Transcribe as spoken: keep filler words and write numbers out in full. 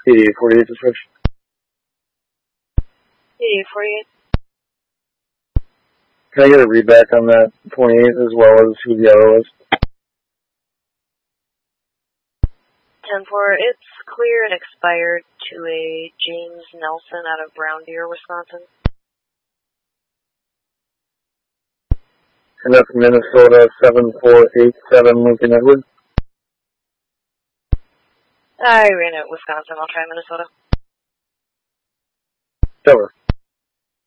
eighty-eight forty-eight to switch. eighty-eight forty-eight. Can I get a readback on that twenty-eight as well as who the other was? ten four, it's clear and expired to a James Nelson out of Brown Deer, Wisconsin. And that's Minnesota seven four eight seven Lincoln Edward. I ran it Wisconsin, I'll try Minnesota. Over.